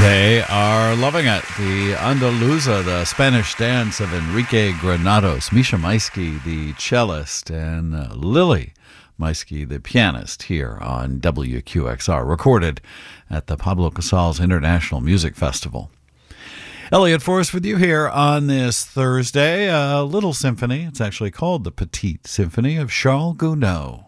They are loving it. The Andaluza, the Spanish dance of Enrique Granados, Misha Maisky, the cellist, and Lily Maisky, the pianist, here on WQXR, recorded at the Pablo Casals International Music Festival. Elliot Forrest with you here on this Thursday. A little symphony. It's actually called the Petite Symphony of Charles Gounod.